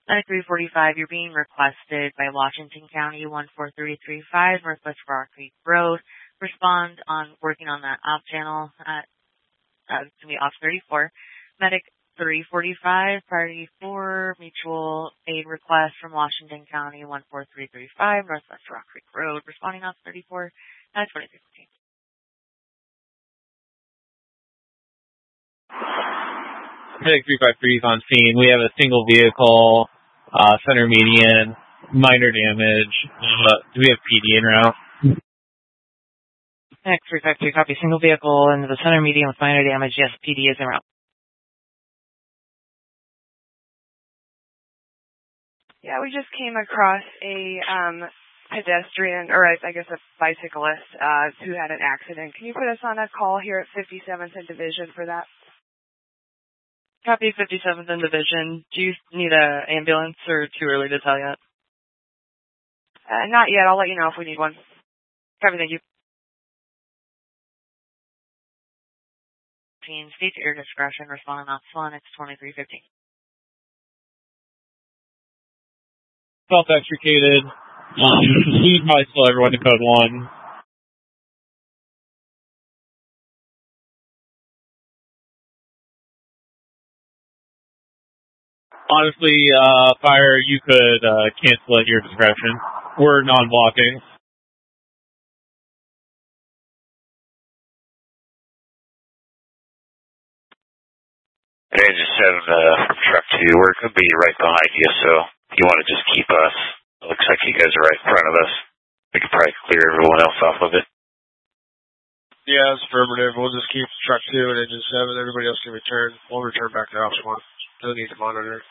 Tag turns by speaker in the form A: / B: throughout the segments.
A: Medic 345, you're being requested by Washington County 14335, Northwest Rock Creek Road. Respond on working on that op channel at it's going to be off 34. Medic 345, priority 4, mutual aid request from Washington County 14335, Northwest Rock Creek Road. Responding off 34 at 2015.
B: Medic 353 is on scene. We have a single vehicle, center median, minor damage. Do we have PD en route?
C: Medic 353, copy. Single vehicle into the center median with minor damage. Yes, PD is en route.
D: Yeah, we just came across a pedestrian, or I guess a bicyclist, who had an accident. Can you put us on a call here at 57th and Division for that?
C: Copy, 57th and Division. Do you need an ambulance or too early to tell yet?
D: Not yet. I'll let you know if we need one.
C: Copy, thank you.
A: State to your discretion. Responding off 1, it's 2315.
B: Self-extricated. Please probably still everyone to code 1. Honestly, fire, you could cancel at your discretion. We're non-blocking.
E: Engine 7 from truck 2, we're going to be right behind you, so if you want to just keep us, it looks like you guys are right in front of us. We could probably clear everyone else off of it.
F: Yeah, it's affirmative. We'll just keep truck 2 and engine 7. Everybody else can return. We'll return back to ops 1. No need to monitor.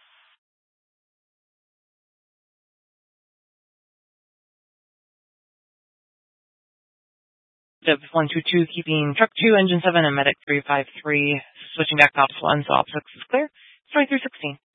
C: Div 122, keeping truck 2, engine 7, and medic 353, switching back to ops 1, so ops 6 is clear. 2316.